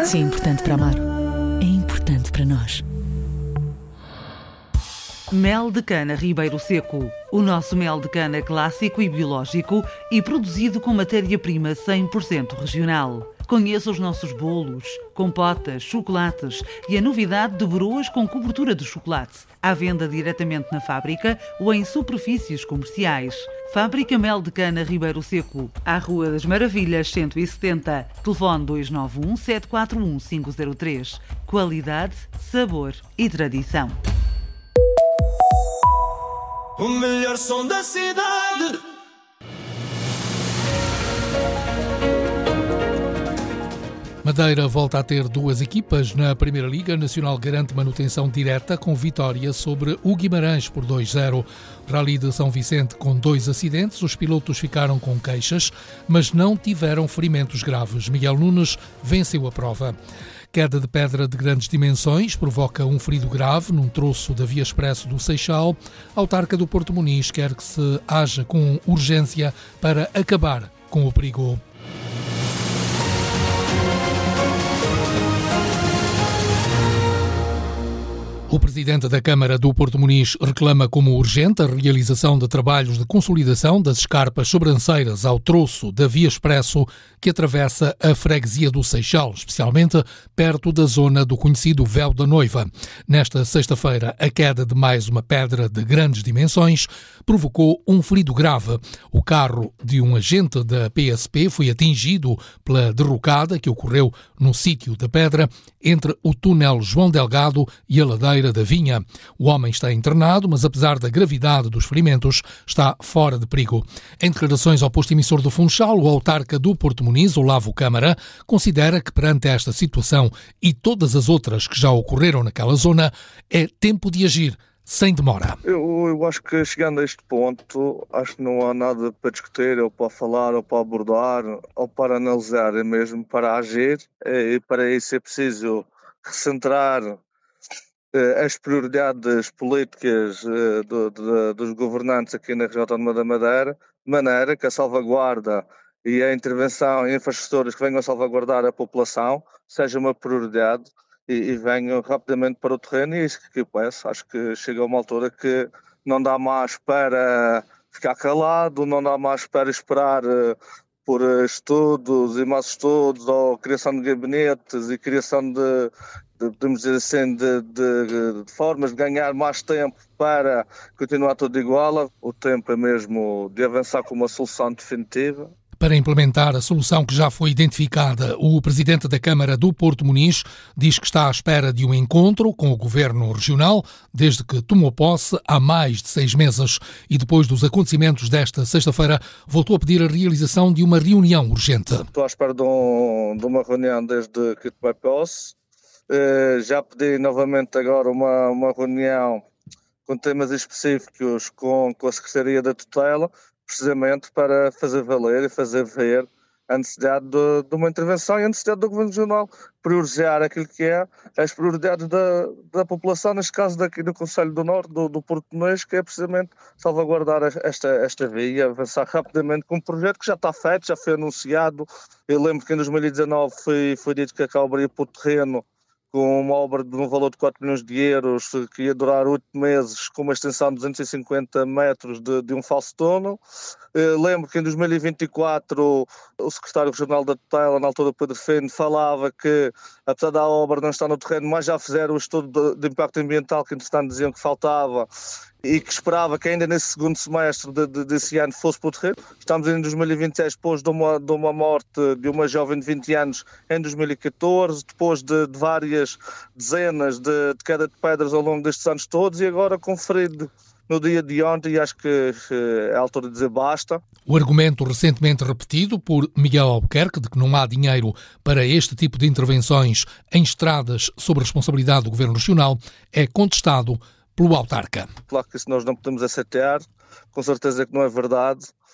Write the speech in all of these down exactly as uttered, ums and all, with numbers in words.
Se é importante para Amaro, é importante para nós. Mel de cana Ribeiro Seco. O nosso mel de cana clássico e biológico e produzido com matéria-prima cem por cento regional. Conheça os nossos bolos, compotas, chocolates e a novidade de broas com cobertura de chocolate. À venda diretamente na fábrica ou em superfícies comerciais. Fábrica Mel de Cana Ribeiro Seco, à Rua das Maravilhas cento e setenta. Telefone dois nove um, sete quatro um, cinco zero três. Qualidade, sabor e tradição. O melhor som da cidade. Madeira volta a ter duas equipas na Primeira Liga. Nacional garante manutenção direta com vitória sobre o Guimarães por dois a zero. Rally de São Vicente com dois acidentes. Os pilotos ficaram com queixas, mas não tiveram ferimentos graves. Miguel Nunes venceu a prova. Queda de pedra de grandes dimensões provoca um ferido grave num troço da Via Expresso do Seixal. A autarca do Porto Muniz quer que se haja com urgência para acabar com o perigo. O presidente da Câmara do Porto Muniz reclama como urgente a realização de trabalhos de consolidação das escarpas sobranceiras ao troço da Via Expresso que atravessa a freguesia do Seixal, especialmente perto da zona do conhecido Véu da Noiva. Nesta sexta-feira, a queda de mais uma pedra de grandes dimensões provocou um ferido grave. O carro de um agente da P S P foi atingido pela derrocada que ocorreu no sítio da pedra entre o túnel João Delgado e a ladeira da Vinha. O homem está internado, mas apesar da gravidade dos ferimentos, está fora de perigo. Em declarações ao posto emissor do Funchal, o autarca do Porto Muniz, Olavo Câmara, considera que perante esta situação e todas as outras que já ocorreram naquela zona, é tempo de agir sem demora. Eu, eu acho que chegando a este ponto, acho que não há nada para discutir, ou para falar, ou para abordar, ou para analisar, é mesmo para agir, e para isso é preciso recentrar as prioridades políticas do, do, dos governantes aqui na região autónoma da Madeira, de maneira que a salvaguarda e a intervenção em infraestruturas que venham a salvaguardar a população seja uma prioridade e, e venham rapidamente para o terreno, e é isso que eu peço. Acho que chega a uma altura que não dá mais para ficar calado, não dá mais para esperar por estudos e mais estudos, ou criação de gabinetes e criação de, de podemos dizer assim, de, de, de formas de ganhar mais tempo para continuar tudo igual. O tempo é mesmo de avançar com uma solução definitiva. Para implementar a solução que já foi identificada, o presidente da Câmara do Porto Muniz diz que está à espera de um encontro com o governo regional desde que tomou posse há mais de seis meses e depois dos acontecimentos desta sexta-feira voltou a pedir a realização de uma reunião urgente. Estou à espera de, um, de uma reunião desde que tomei posse. Uh, já pedi novamente agora uma, uma reunião com temas específicos com, com a Secretaria da Tutela, precisamente para fazer valer e fazer ver a necessidade de, de uma intervenção e a necessidade do Governo Regional priorizar aquilo que é as prioridades da, da população, neste caso daqui do Concelho do Norte, do, do Porto Muniz, que é precisamente salvaguardar esta, esta via, avançar rapidamente com um projeto que já está feito, já foi anunciado. Eu lembro que em dois mil e dezanove foi, foi dito que acabaria por terreno com uma obra de um valor de quatro milhões de euros que ia durar oito meses, com uma extensão de duzentos e cinquenta metros de, de um falso túnel. Uh, lembro que em dois mil e vinte e quatro o secretário regional da Tutela, na altura Pedro Feno, falava que, apesar da obra não estar no terreno, mas já fizeram o estudo de, de impacto ambiental, que entretanto diziam que faltava, e que esperava que ainda nesse segundo semestre de, de, desse ano fosse para o terreno. Estamos em dois mil e vinte e seis, depois de uma, de uma morte de uma jovem de vinte anos em dois mil e catorze, depois de, de várias dezenas de, de queda de pedras ao longo destes anos todos, e agora conferido no dia de ontem, e acho que é a altura de dizer basta. O argumento recentemente repetido por Miguel Albuquerque de que não há dinheiro para este tipo de intervenções em estradas sob responsabilidade do Governo Regional é contestado pelo autarca. Claro que isso nós não podemos aceitar, com certeza que não é verdade.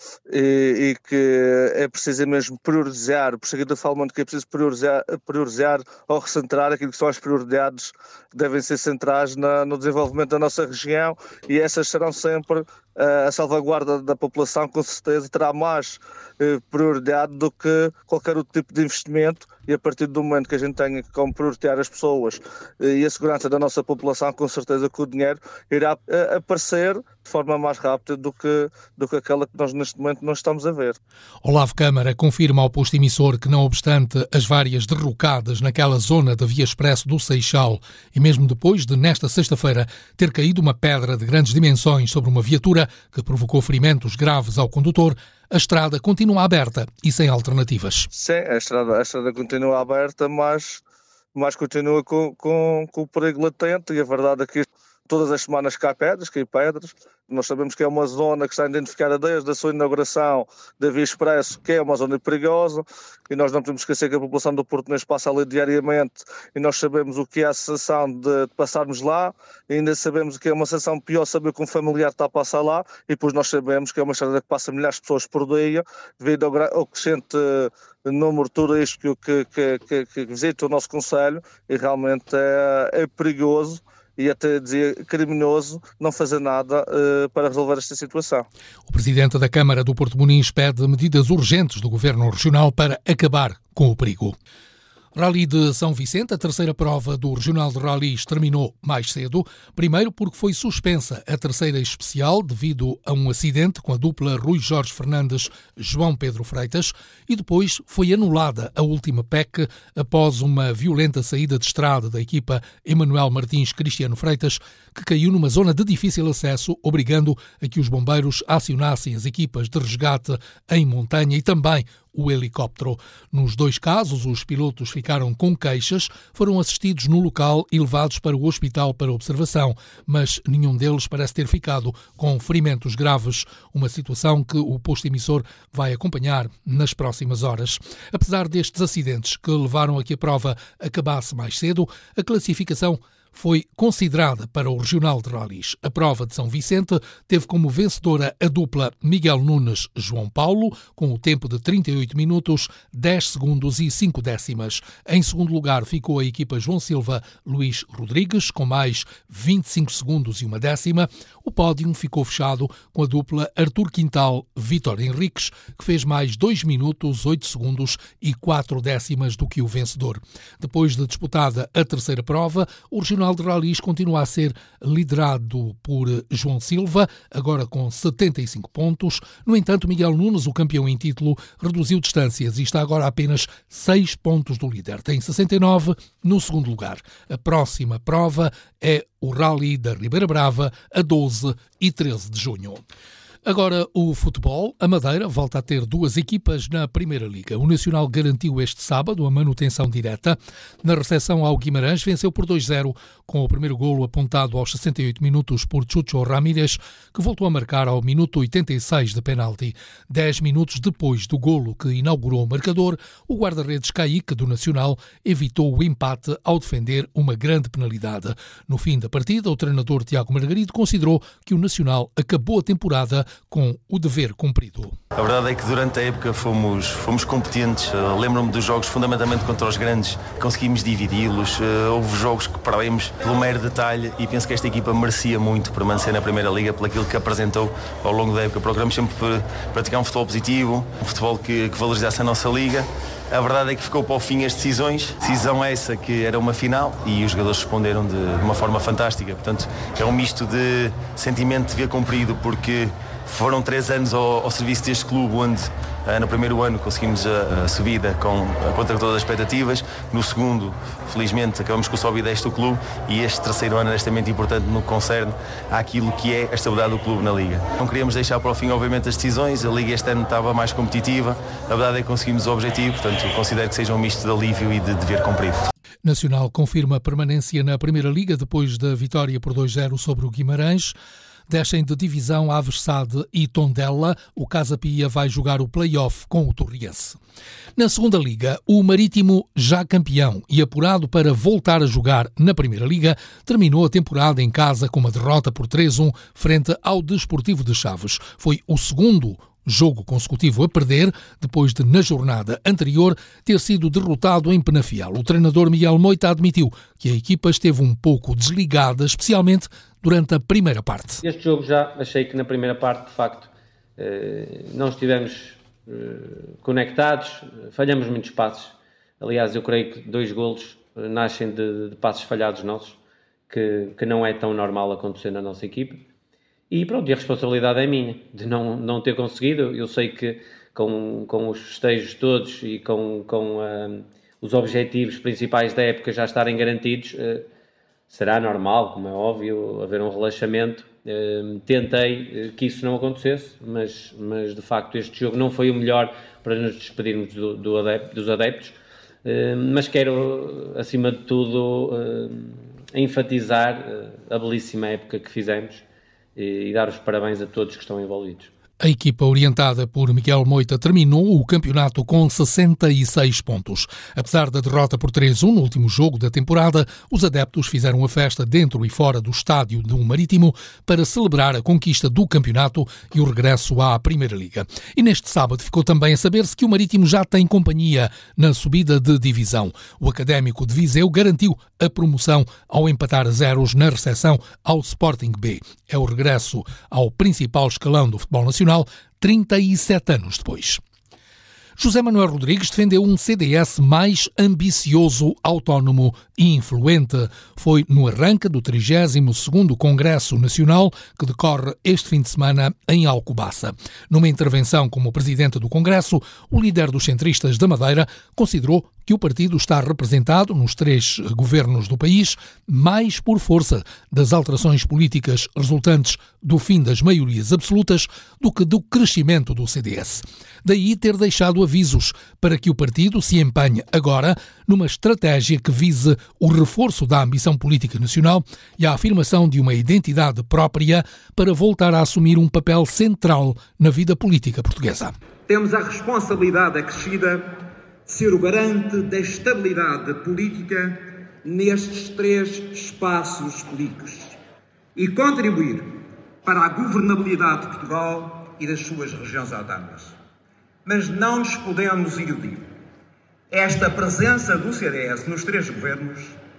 e, e que é preciso mesmo priorizar, por seguir da Falmont, que é preciso priorizar, priorizar ou recentrar aquilo que são as prioridades que devem ser centrais na, no desenvolvimento da nossa região, e essas serão sempre uh, a salvaguarda da população, com certeza terá mais uh, prioridade do que qualquer outro tipo de investimento, e a partir do momento que a gente tenha como prioritar as pessoas uh, e a segurança da nossa população, com certeza que o dinheiro irá uh, aparecer de forma mais rápida do que, do que aquela que nós neste momento não estamos a ver. Olavo Câmara confirma ao posto emissor que, não obstante as várias derrocadas naquela zona da Via Expresso do Seixal, e mesmo depois de, nesta sexta-feira, ter caído uma pedra de grandes dimensões sobre uma viatura que provocou ferimentos graves ao condutor, a estrada continua aberta e sem alternativas. Sim, a estrada, a estrada continua aberta, mas, mas continua com, com, com o perigo latente, e a verdade é que todas as semanas cai pedras, cai pedras. Nós sabemos que é uma zona que está identificada desde a sua inauguração da Via Expresso, que é uma zona perigosa, e nós não podemos esquecer que a população do Portonês passa ali diariamente, e nós sabemos o que é a sensação de passarmos lá, e ainda sabemos o que é uma sensação pior saber que um familiar está a passar lá, e depois nós sabemos que é uma estrada que passa milhares de pessoas por dia, devido ao, ao crescente número turístico que, que, que, que visita o nosso concelho, e realmente é, é perigoso, e até dizer criminoso, não fazer nada uh, para resolver esta situação. O Presidente da Câmara do Porto Muniz pede medidas urgentes do Governo Regional para acabar com o perigo. Rally de São Vicente, a terceira prova do Regional de Rallys, terminou mais cedo. Primeiro porque foi suspensa a terceira especial devido a um acidente com a dupla Rui Jorge Fernandes-João Pedro Freitas, e depois foi anulada a última P E C após uma violenta saída de estrada da equipa Emanuel Martins Cristiano Freitas, que caiu numa zona de difícil acesso, obrigando a que os bombeiros acionassem as equipas de resgate em montanha e também o helicóptero. Nos dois casos, os pilotos ficaram com queixas, foram assistidos no local e levados para o hospital para observação, mas nenhum deles parece ter ficado com ferimentos graves, uma situação que o posto emissor vai acompanhar nas próximas horas. Apesar destes acidentes que levaram a que a prova acabasse mais cedo, a classificação foi considerada para o Regional de Rallys. A prova de São Vicente teve como vencedora a dupla Miguel Nunes-João Paulo, com o tempo de trinta e oito minutos, dez segundos e cinco décimas. Em segundo lugar ficou a equipa João Silva-Luís Rodrigues, com mais vinte e cinco segundos e uma décima. O pódio ficou fechado com a dupla Artur Quintal-Vítor Henriques, que fez mais dois minutos, oito segundos e quatro décimas do que o vencedor. Depois de disputada a terceira prova, o Regional de Rallys continua a ser liderado por João Silva, agora com setenta e cinco pontos. No entanto, Miguel Nunes, o campeão em título, reduziu distâncias e está agora a apenas seis pontos do líder. Tem sessenta e nove no segundo lugar. A próxima prova é o Rally da Ribeira Brava, a doze e treze de junho. Agora o futebol. A Madeira volta a ter duas equipas na Primeira Liga. O Nacional garantiu este sábado a manutenção direta. Na recepção ao Guimarães, venceu por dois zero, com o primeiro golo apontado aos sessenta e oito minutos por Chucho Ramírez, que voltou a marcar ao minuto oitenta e seis de penalti. Dez minutos depois do golo que inaugurou o marcador, o guarda-redes Caíque, do Nacional, evitou o empate ao defender uma grande penalidade. No fim da partida, o treinador Tiago Margarido considerou que o Nacional acabou a temporada com o dever cumprido. A verdade é que durante a época fomos, fomos competentes. Uh, lembro-me dos jogos fundamentalmente contra os grandes, conseguimos dividi-los. Uh, houve jogos que perdemos pelo mero detalhe, e penso que esta equipa merecia muito permanecer na Primeira Liga por aquilo que apresentou ao longo da época. Procuramos sempre praticar um futebol positivo, um futebol que, que valorizasse a nossa liga. A verdade é que ficou para o fim as decisões, decisão essa que era uma final, e os jogadores responderam de, de uma forma fantástica. Portanto, é um misto de sentimento de dever cumprido, porque foram três anos ao, ao serviço deste clube, onde uh, no primeiro ano conseguimos a, a subida com, uh, contra todas as expectativas. No segundo, felizmente, acabamos com o sobe e desce do clube, e este terceiro ano é extremamente importante no que concerne àquilo que é a estabilidade do clube na Liga. Não queríamos deixar para o fim, obviamente, as decisões. A Liga este ano estava mais competitiva. A verdade é que conseguimos o objetivo, portanto, considero que seja um misto de alívio e de dever cumprido. Nacional confirma a permanência na Primeira Liga depois da vitória por dois zero sobre o Guimarães. Descem de divisão Aves Sade e Tondela. O Casa Pia vai jogar o play-off com o Torriense. Na segunda Liga, o Marítimo, já campeão e apurado para voltar a jogar na Primeira Liga, terminou a temporada em casa com uma derrota por três a um frente ao Desportivo de Chaves. Foi o segundo jogo consecutivo a perder, depois de, na jornada anterior, ter sido derrotado em Penafiel. O treinador Miguel Moita admitiu que a equipa esteve um pouco desligada, especialmente durante a primeira parte. Este jogo já achei que na primeira parte, de facto, não estivemos conectados, falhamos muitos passos. Aliás, eu creio que dois golos nascem de, de passos falhados nossos, que, que não é tão normal acontecer na nossa equipe. E pronto, e a responsabilidade é minha, de não, não ter conseguido. Eu sei que com, com os festejos todos e com, com uh, os objetivos principais da época já estarem garantidos, uh, será normal, como é óbvio, haver um relaxamento. Uh, tentei uh, que isso não acontecesse, mas, mas de facto este jogo não foi o melhor para nos despedirmos do, do adep- dos adeptos. Uh, mas quero, acima de tudo, uh, enfatizar uh, a belíssima época que fizemos e, e dar os parabéns a todos que estão envolvidos. A equipa orientada por Miguel Moita terminou o campeonato com sessenta e seis pontos. Apesar da derrota por três a um no último jogo da temporada, os adeptos fizeram a festa dentro e fora do estádio do Marítimo para celebrar a conquista do campeonato e o regresso à Primeira Liga. E neste sábado ficou também a saber-se que o Marítimo já tem companhia na subida de divisão. O Académico de Viseu garantiu a promoção ao empatar a zeros na recepção ao Sporting B. É o regresso ao principal escalão do futebol nacional trinta e sete anos depois. José Manuel Rodrigues defendeu um C D S mais ambicioso, autónomo e influente. Foi no arranque do trigésimo segundo Congresso Nacional que decorre este fim de semana em Alcobaça. Numa intervenção como presidente do Congresso, o líder dos centristas da Madeira considerou que o partido está representado nos três governos do país mais por força das alterações políticas resultantes do fim das maiorias absolutas do que do crescimento do C D S. Daí ter deixado avisos para que o partido se empenhe agora numa estratégia que vise o reforço da ambição política nacional e a afirmação de uma identidade própria para voltar a assumir um papel central na vida política portuguesa. Temos a responsabilidade acrescida de ser o garante da estabilidade política nestes três espaços políticos e contribuir para a governabilidade de Portugal e das suas regiões autónomas. Mas não nos podemos iludir. Esta presença do C D S nos três governos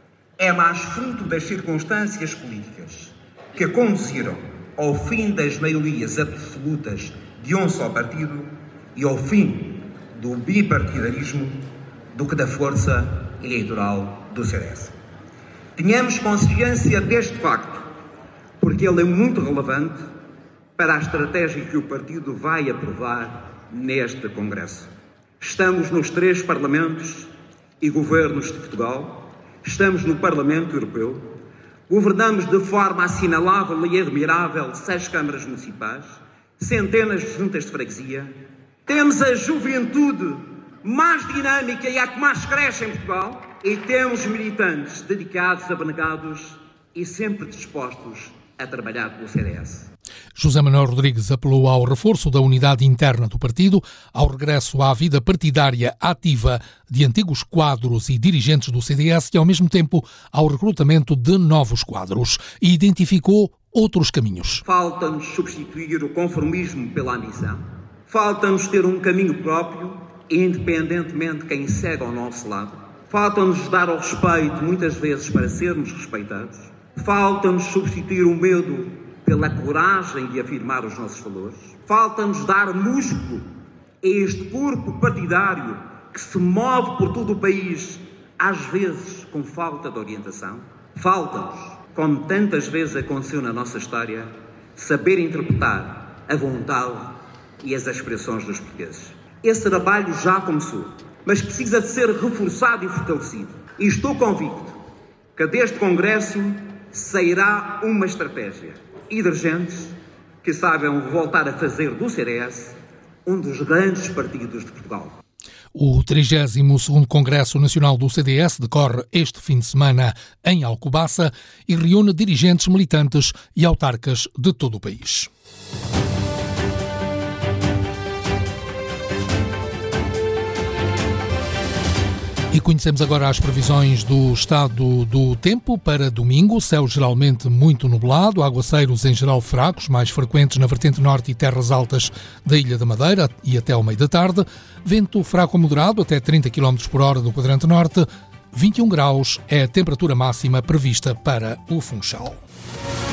é mais fruto das circunstâncias políticas que conduziram ao fim das maiorias absolutas de um só partido e ao fim do bipartidarismo do que da força eleitoral do C D S. Tenhamos consciência deste facto, porque ele é muito relevante para a estratégia que o partido vai aprovar neste Congresso. Estamos nos três parlamentos e governos de Portugal, estamos no Parlamento Europeu, governamos de forma assinalável e admirável seis câmaras municipais, centenas de juntas de freguesia, temos a juventude mais dinâmica e a que mais cresce em Portugal e temos militantes dedicados, abnegados e sempre dispostos a trabalhar pelo C D S. José Manuel Rodrigues apelou ao reforço da unidade interna do partido, ao regresso à vida partidária ativa de antigos quadros e dirigentes do C D S e, ao mesmo tempo, ao recrutamento de novos quadros e identificou outros caminhos. Falta-nos substituir o conformismo pela ambição. Falta-nos ter um caminho próprio, independentemente de quem segue ao nosso lado. Falta-nos dar ao respeito, muitas vezes, para sermos respeitados. Falta-nos substituir o medo pela coragem de afirmar os nossos valores. Falta-nos dar músculo a este corpo partidário que se move por todo o país, às vezes com falta de orientação. Falta-nos, como tantas vezes aconteceu na nossa história, saber interpretar a vontade e as aspirações dos portugueses. Esse trabalho já começou, mas precisa de ser reforçado e fortalecido. E estou convicto que deste Congresso sairá uma estratégia e dirigentes que saibam voltar a fazer do C D S um dos grandes partidos de Portugal. O trigésimo segundo Congresso Nacional do C D S decorre este fim de semana em Alcobaça e reúne dirigentes, militantes e autarcas de todo o país. E conhecemos agora as previsões do estado do tempo para domingo. Céu geralmente muito nublado, aguaceiros em geral fracos, mais frequentes na vertente norte e terras altas da Ilha da Madeira e até ao meio da tarde. Vento fraco a moderado, até trinta quilómetros por hora do quadrante norte. vinte e um graus é a temperatura máxima prevista para o Funchal.